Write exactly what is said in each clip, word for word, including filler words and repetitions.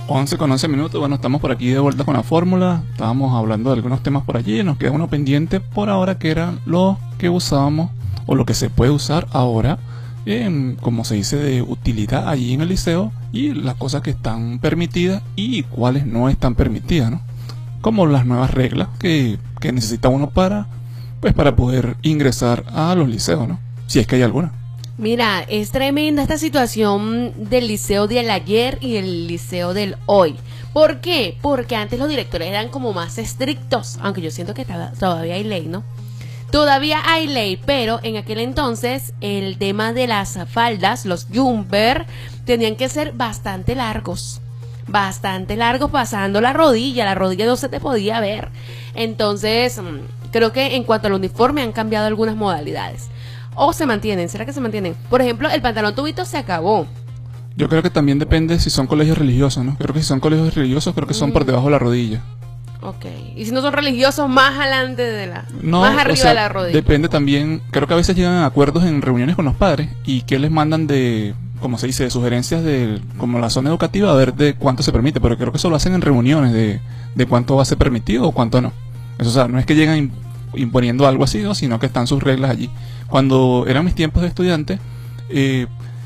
once con once minutos, bueno, estamos por aquí de vuelta con la fórmula. Estábamos hablando de algunos temas por allí. Nos queda uno pendiente por ahora, que eran los que usábamos o lo que se puede usar ahora, en, como se dice, de utilidad allí en el liceo, y las cosas que están permitidas y cuáles no están permitidas, ¿no? Como las nuevas reglas que, que necesita uno para, pues, para poder ingresar a los liceos, ¿no? Si es que hay alguna. Mira, es tremenda esta situación del liceo del ayer y el liceo del hoy. ¿Por qué? Porque antes los directores eran como más estrictos, aunque yo siento que todavía hay ley, ¿no? Todavía hay ley, pero en aquel entonces el tema de las faldas, los jumper, tenían que ser bastante largos. Bastante largos, pasando la rodilla. La rodilla no se te podía ver. Entonces, creo que en cuanto al uniforme han cambiado algunas modalidades. ¿O se mantienen? ¿Será que se mantienen? Por ejemplo, el pantalón tubito se acabó. Yo creo que también depende si son colegios religiosos, ¿no? Creo que si son colegios religiosos, creo que son mm. por debajo de la rodilla. Ok. Y si no son religiosos, más adelante de la... No, más arriba o sea, de la rodilla. Depende también. Creo que a veces llegan a acuerdos en reuniones con los padres y que les mandan de, como se dice, de sugerencias de como la zona educativa, a ver de cuánto se permite. Pero creo que eso lo hacen en reuniones de, de cuánto va a ser permitido o cuánto no. Eso, o sea, no es que llegan imponiendo algo así, ¿no? Sino que están sus reglas allí. Cuando eran mis tiempos de estudiante, eh,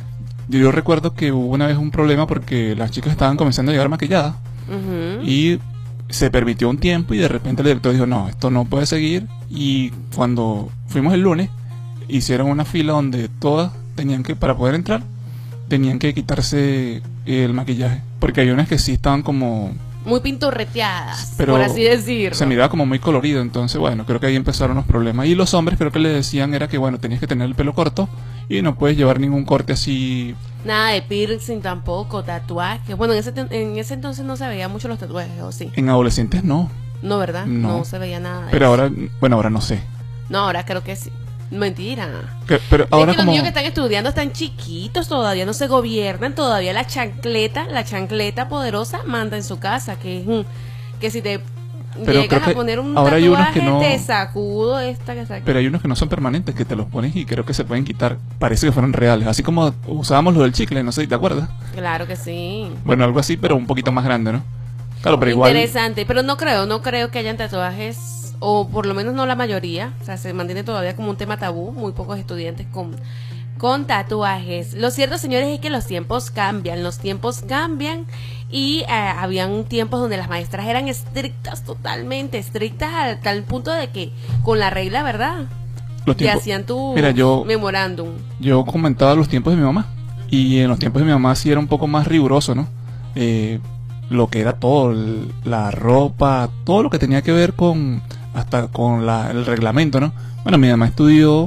yo recuerdo que hubo una vez un problema porque las chicas estaban comenzando a llegar maquilladas uh-huh. y se permitió un tiempo y de repente el director dijo, no, esto no puede seguir. Y cuando fuimos el lunes, hicieron una fila donde todas tenían que, para poder entrar, tenían que quitarse el maquillaje, porque hay unas que sí estaban como... muy pintorreteadas, pero por así decirlo. Se miraba como muy colorido, entonces bueno, creo que ahí empezaron los problemas. Y los hombres creo que le decían era que bueno, tenías que tener el pelo corto y no puedes llevar ningún corte así. Nada de piercing tampoco, tatuajes. Bueno, en ese, en ese entonces no se veía mucho los tatuajes, ¿o sí? En adolescentes no. No, ¿verdad? No, no se veía nada de Pero eso. ahora, bueno, ahora no sé. No, ahora creo que sí. Mentira. Que, pero ahora es que como... los niños que están estudiando están chiquitos, todavía no se gobiernan, todavía la chancleta, la chancleta poderosa manda en su casa, que mm, que si te pero llegas a poner un ahora tatuaje, hay unos que no... te sacudo esta que saca. Pero hay unos que no son permanentes, que te los pones y creo que se pueden quitar, parece que fueron reales, así como usábamos lo del chicle, no sé si te acuerdas. Claro que sí. Bueno, algo así, pero un poquito más grande, ¿no? Claro, pero igual... Interesante, pero no creo, no creo que hayan tatuajes, o por lo menos no la mayoría, o sea, se mantiene todavía como un tema tabú, muy pocos estudiantes con, con tatuajes. Lo cierto, señores, es que los tiempos cambian, los tiempos cambian y eh, habían tiempos donde las maestras eran estrictas, totalmente estrictas, a tal punto de que con la regla, ¿verdad? Los tiempos, que hacían tu mira, yo, memorándum. Yo comentaba los tiempos de mi mamá, y en los tiempos de mi mamá sí era un poco más riguroso, ¿no? Eh... lo que era todo, el, la ropa, todo lo que tenía que ver con, hasta con la, el reglamento, ¿no? Bueno, mi mamá estudió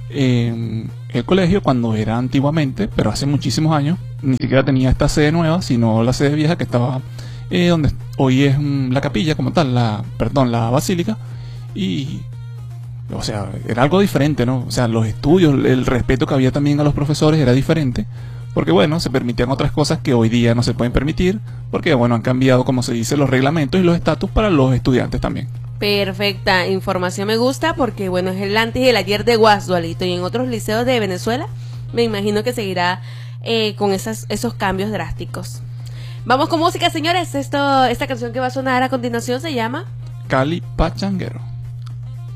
en el colegio cuando era antiguamente, pero hace muchísimos años, ni siquiera tenía esta sede nueva, sino la sede vieja que estaba eh, donde hoy es mm, la capilla como tal, la, perdón, la basílica, y, o sea, era algo diferente, ¿no? O sea, los estudios, el respeto que había también a los profesores era diferente. Porque bueno, se permitían otras cosas que hoy día no se pueden permitir, porque bueno, han cambiado, como se dice, los reglamentos y los estatus para los estudiantes también. Perfecta información, me gusta, porque bueno, es el antes y el ayer de Guasdualito, y en otros liceos de Venezuela me imagino que seguirá eh, con esas, esos cambios drásticos. Vamos con música, señores. Esto, esta canción que va a sonar a continuación se llama Cali Pachanguero.